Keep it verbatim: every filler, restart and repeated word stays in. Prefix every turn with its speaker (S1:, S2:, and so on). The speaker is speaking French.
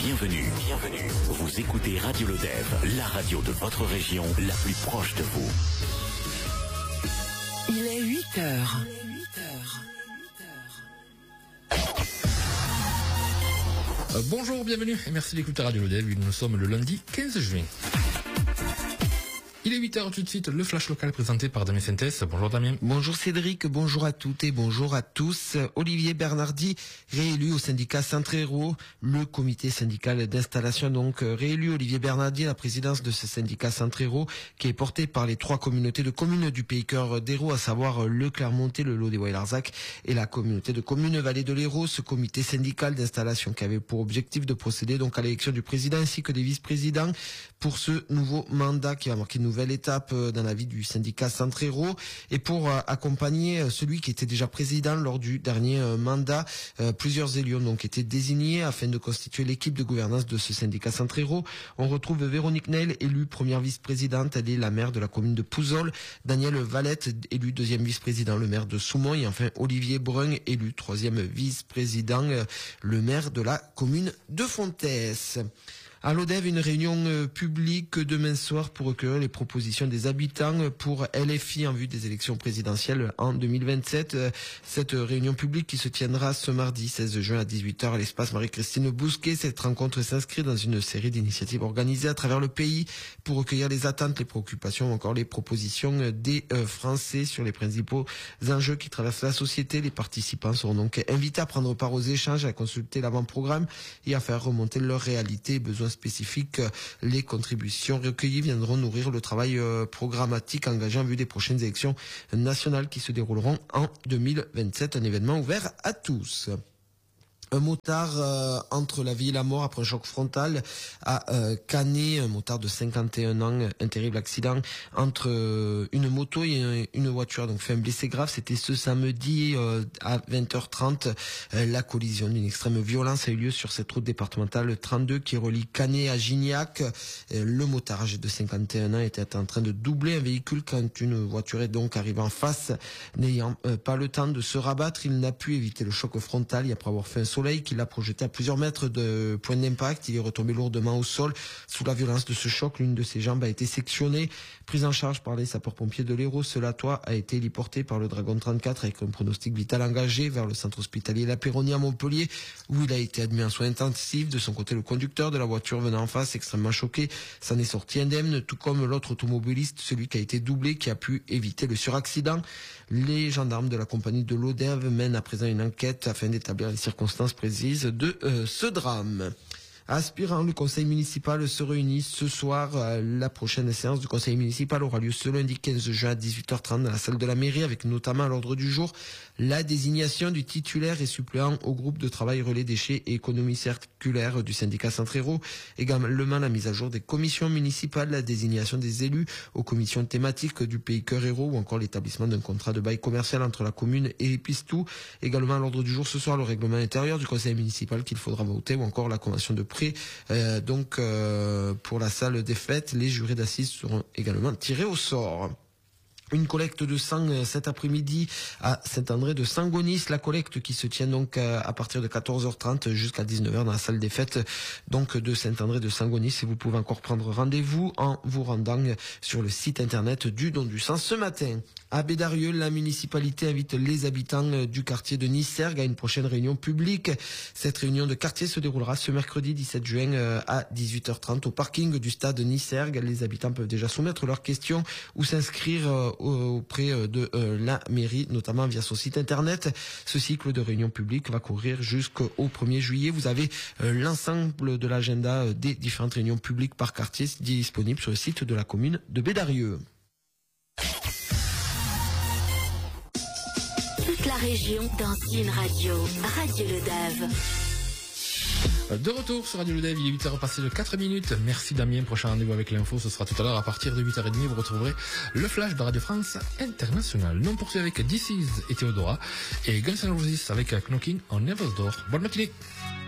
S1: Bienvenue, bienvenue. Vous écoutez Radio Lodève, la radio de votre région, la plus proche de vous.
S2: Il est huit heures.
S3: Euh, bonjour, bienvenue et merci d'écouter Radio Lodève. Nous sommes le lundi quinze juin. Il est huit heures tout de suite, le flash local présenté par Damien Sintès. Bonjour Damien.
S4: Bonjour Cédric, bonjour à toutes et bonjour à tous. Olivier Bernardi, réélu au syndicat Centre-Hérault, le comité syndical d'installation donc réélu Olivier Bernardi à la présidence de ce syndicat Centre-Hérault qui est porté par les trois communautés de communes du Pays Cœur d'Hérault, à savoir le Clermontais, le Lot des Wailarzac et la communauté de communes Vallée de l'Hérault. Ce comité syndical d'installation qui avait pour objectif de procéder donc à l'élection du président ainsi que des vice-présidents pour ce nouveau mandat qui va marquer une nouvelle étape dans la vie du syndicat Centre-Hérault et pour euh, accompagner celui qui était déjà président lors du dernier euh, mandat. Euh, plusieurs élus ont donc été désignés afin de constituer l'équipe de gouvernance de ce syndicat Centre-Hérault. On retrouve Véronique Neil, élue première vice-présidente, elle est la maire de la commune de Pouzol, Daniel Valette, élu deuxième vice-président, le maire de Soumont, et enfin Olivier Brun, élu troisième vice-président, euh, le maire de la commune de Fontès. À Lodève, une réunion euh, publique demain soir pour recueillir les propositions des habitants pour L F I en vue des élections présidentielles en deux mille vingt-sept. Euh, cette réunion publique qui se tiendra ce mardi seize juin à dix-huit heures à l'espace Marie-Christine Bousquet. Cette rencontre s'inscrit dans une série d'initiatives organisées à travers le pays pour recueillir les attentes, les préoccupations ou encore les propositions des euh, Français sur les principaux enjeux qui traversent la société. Les participants seront donc invités à prendre part aux échanges, à consulter l'avant-programme et à faire remonter leurs réalités et besoins spécifiques. Les contributions recueillies viendront nourrir le travail programmatique engagé en vue des prochaines élections nationales qui se dérouleront en deux mille vingt-sept, un événement ouvert à tous. Un motard euh, entre la vie et la mort après un choc frontal à euh, Canet, un motard de cinquante et un ans, un terrible accident entre euh, une moto et une voiture, donc fait un blessé grave. C'était ce samedi euh, à vingt heures trente. Euh, la collision d'une extrême violence a eu lieu sur cette route départementale trente-deux qui relie Canet à Gignac. Euh, le motard âgé de cinquante et un ans était en train de doubler un véhicule quand une voiture est donc arrivée en face. N'ayant euh, pas le temps de se rabattre, il n'a pu éviter le choc frontal et après avoir fait un saut qui l'a projeté à plusieurs mètres de point d'impact. Il est retombé lourdement au sol. Sous la violence de ce choc, l'une de ses jambes a été sectionnée. Prise en charge par les sapeurs-pompiers de l'Hérault, ce Latois a été héliporté par le Dragon trente-quatre avec un pronostic vital engagé vers le centre hospitalier La Péronie à Montpellier, où il a été admis en soins intensifs. De son côté, le conducteur de la voiture venant en face, extrêmement choqué, s'en est sorti indemne, tout comme l'autre automobiliste, celui qui a été doublé, qui a pu éviter le suraccident. Les gendarmes de la compagnie de Lodève mènent à présent une enquête afin d'établir les circonstances précises de euh, ce drame. Aspirant, le conseil municipal se réunit ce soir. La prochaine séance du conseil municipal aura lieu ce lundi quinze juin à dix-huit heures trente dans la salle de la mairie avec notamment à l'ordre du jour la désignation du titulaire et suppléant au groupe de travail relais déchets et économie circulaire du syndicat Centre-Hérault. Également la mise à jour des commissions municipales, la désignation des élus aux commissions thématiques du Pays Cœur Hérault ou encore l'établissement d'un contrat de bail commercial entre la commune et Pistou. Également à l'ordre du jour ce soir le règlement intérieur du conseil municipal qu'il faudra voter ou encore la convention de prêt. Euh, donc euh, pour la salle des fêtes, les jurés d'assises seront également tirés au sort. Une collecte de sang cet après-midi à Saint-André de Sangonis. La collecte qui se tient donc à partir de quatorze heures trente jusqu'à dix-neuf heures dans la salle des fêtes donc de Saint-André de Sangonis. Et vous pouvez encore prendre rendez-vous en vous rendant sur le site internet du don du sang ce matin. À Bédarieux, la municipalité invite les habitants du quartier de Nissergues à une prochaine réunion publique. Cette réunion de quartier se déroulera ce mercredi dix-sept juin à dix-huit heures trente au parking du stade Nissergues. Les habitants peuvent déjà soumettre leurs questions ou s'inscrire auprès de la mairie, notamment via son site internet. Ce cycle de réunions publiques va courir jusqu'au premier juillet. Vous avez l'ensemble de l'agenda des différentes réunions publiques par quartier disponible sur le site de la commune de Bédarieux.
S2: Toute la région dans une radio, Radio Lodève.
S3: De retour sur Radio Lodève, il est huit heures passées de quatre minutes. Merci Damien, prochain rendez-vous avec l'info, ce sera tout à l'heure à partir de huit heures trente. Vous retrouverez le flash de Radio France International. Nous on poursuit avec D C et Theodora et Guns N' Roses avec Knocking on Never's Door. Bonne matinée.